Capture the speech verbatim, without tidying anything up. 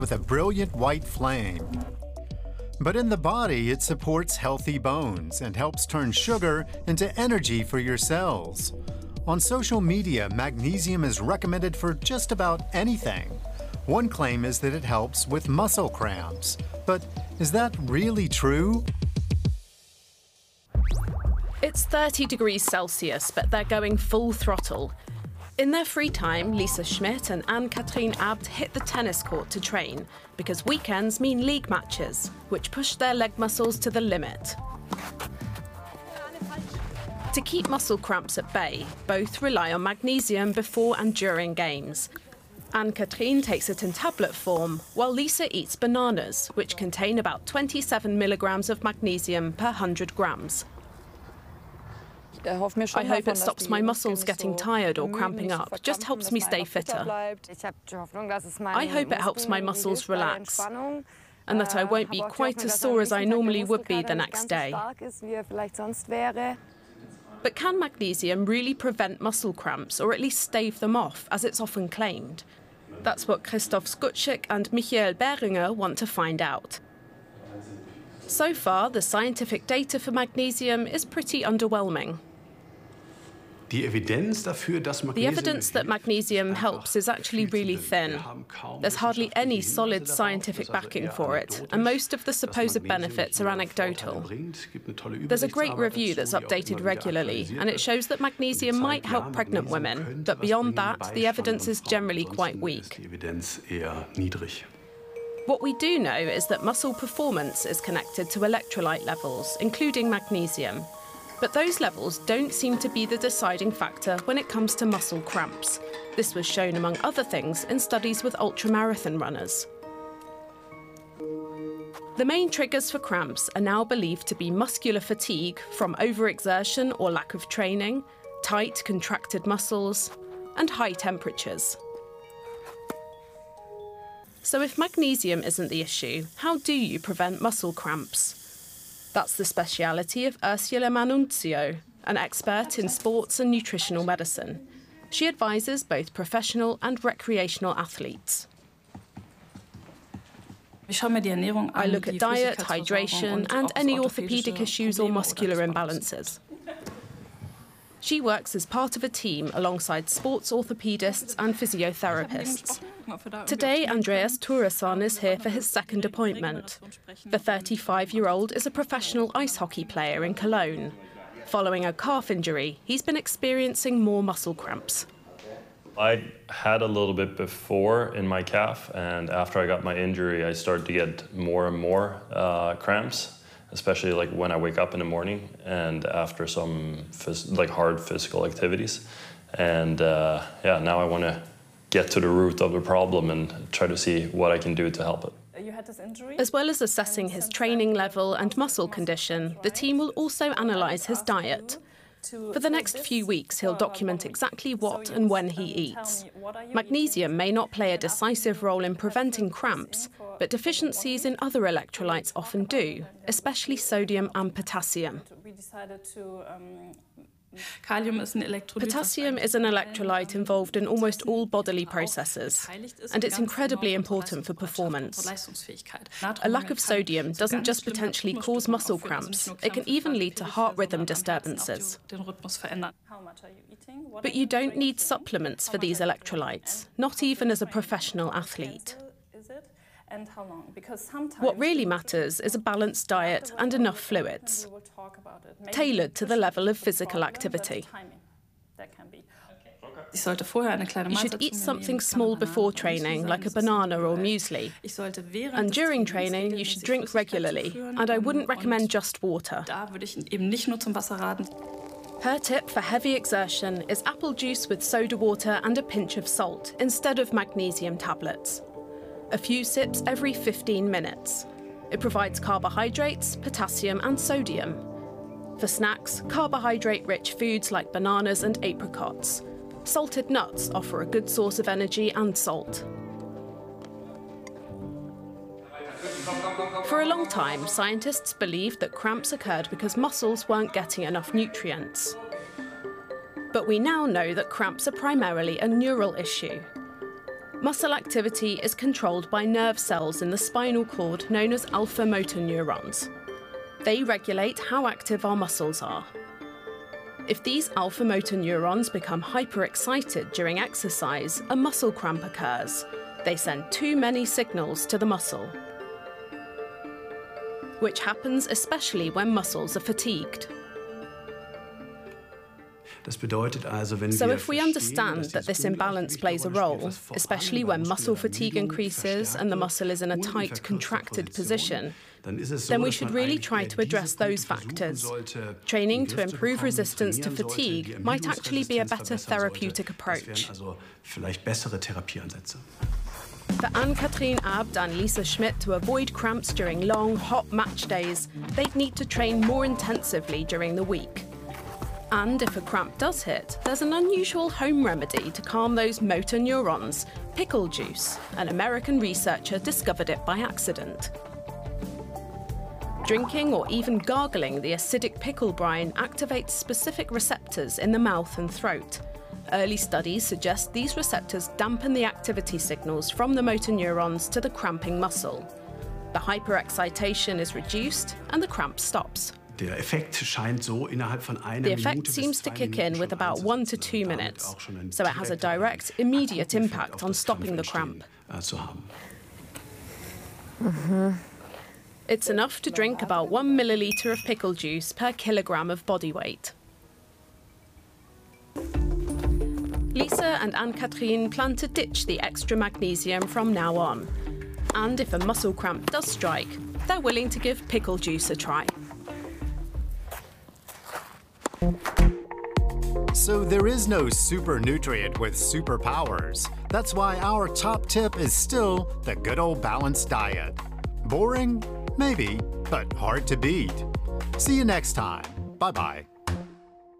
with a brilliant white flame. But in the body, it supports healthy bones and helps turn sugar into energy for your cells. On social media, magnesium is recommended for just about anything. One claim is that it helps with muscle cramps. But is that really true? It's thirty degrees Celsius, but they're going full throttle. In their free time, Lisa Schmidt and Anne-Kathrin Abt hit the tennis court to train, because weekends mean league matches, which push their leg muscles to the limit. To keep muscle cramps at bay, both rely on magnesium before and during games. Anne-Kathrin takes it in tablet form, while Lisa eats bananas, which contain about twenty-seven milligrams of magnesium per one hundred grams. I hope it stops my muscles getting tired or cramping up, just helps me stay fitter. I hope it helps my muscles relax, and that I won't be quite as sore as I normally would be the next day. But can magnesium really prevent muscle cramps, or at least stave them off, as it's often claimed? That's what Christoph Skutschik and Michael Behringer want to find out. So far, the scientific data for magnesium is pretty underwhelming. The evidence that magnesium helps is actually really thin. There's hardly any solid scientific backing for it, and most of the supposed benefits are anecdotal. There's a great review that's updated regularly, and it shows that magnesium might help pregnant women, but beyond that, the evidence is generally quite weak. What we do know is that muscle performance is connected to electrolyte levels, including magnesium. But those levels don't seem to be the deciding factor when it comes to muscle cramps. This was shown, among other things, in studies with ultramarathon runners. The main triggers for cramps are now believed to be muscular fatigue from overexertion or lack of training, tight, contracted muscles, and high temperatures. So if magnesium isn't the issue, how do you prevent muscle cramps? That's the speciality of Ursula Manunzio, an expert in sports and nutritional medicine. She advises both professional and recreational athletes. I look at diet, hydration, and any orthopedic issues or muscular imbalances. She works as part of a team alongside sports orthopedists and physiotherapists. Today, Andreas Turesson is here for his second appointment. The thirty-five-year-old is a professional ice hockey player in Cologne. Following a calf injury, he's been experiencing more muscle cramps. I had a little bit before in my calf, and after I got my injury, I started to get more and more uh, cramps, especially like when I wake up in the morning and after some phys like hard physical activities. And uh, yeah, now I want to get to the root of the problem and try to see what I can do to help it. As well as assessing his training level and muscle condition, the team will also analyse his diet. For the next few weeks, he'll document exactly what and when he eats. Magnesium may not play a decisive role in preventing cramps, but deficiencies in other electrolytes often do, especially sodium and potassium. Potassium is an electrolyte involved in almost all bodily processes, and it's incredibly important for performance. A lack of sodium doesn't just potentially cause muscle cramps, it can even lead to heart rhythm disturbances. But you don't need supplements for these electrolytes, not even as a professional athlete. What really matters is a balanced diet and enough fluids, tailored to the level of physical activity. You should eat something small before training, like a banana or muesli. And during training, you should drink regularly, and I wouldn't recommend just water. Her tip for heavy exertion is apple juice with soda water and a pinch of salt, instead of magnesium tablets. A few sips every fifteen minutes. It provides carbohydrates, potassium and sodium. For snacks, carbohydrate-rich foods like bananas and apricots. Salted nuts offer a good source of energy and salt. For a long time, scientists believed that cramps occurred because muscles weren't getting enough nutrients. But we now know that cramps are primarily a neural issue. Muscle activity is controlled by nerve cells in the spinal cord known as alpha motor neurons. They regulate how active our muscles are. If these alpha motor neurons become hyperexcited during exercise, a muscle cramp occurs. They send too many signals to the muscle, which happens especially when muscles are fatigued. So if we understand that this imbalance plays a role, especially when muscle fatigue increases and the muscle is in a tight, contracted position, then we should really try to address those factors. Training to improve resistance to fatigue might actually be a better therapeutic approach. For Ann-Kathrin Abd and Lisa Schmidt to avoid cramps during long, hot match days, they'd need to train more intensively during the week. And if a cramp does hit, there's an unusual home remedy to calm those motor neurons: pickle juice. An American researcher discovered it by accident. Drinking or even gargling the acidic pickle brine activates specific receptors in the mouth and throat. Early studies suggest these receptors dampen the activity signals from the motor neurons to the cramping muscle. The hyperexcitation is reduced and the cramp stops. The effect seems to kick in with about one to two minutes, so it has a direct, immediate impact on stopping the cramp. Mm-hmm. It's enough to drink about one milliliter of pickle juice per kilogram of body weight. Lisa and Ann-Kathrin plan to ditch the extra magnesium from now on. And if a muscle cramp does strike, they're willing to give pickle juice a try. So there is no super nutrient with superpowers. That's why our top tip is still the good old balanced diet. Boring? Maybe, but hard to beat. See you next time. Bye-bye.